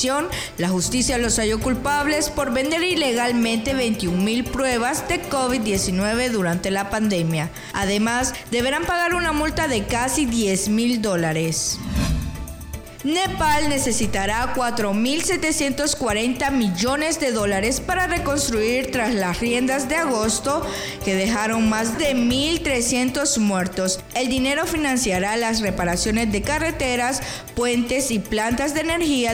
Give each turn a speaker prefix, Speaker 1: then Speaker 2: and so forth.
Speaker 1: elección, la justicia los halló culpables por vender ilegalmente 21,000 pruebas de COVID-19 durante la pandemia. Además, deberán pagar una multa de casi $10,000. Nepal necesitará $4,740 millones para reconstruir tras las riendas de agosto que dejaron más de 1,300 muertos. El dinero financiará las reparaciones de carreteras, puentes y plantas de energía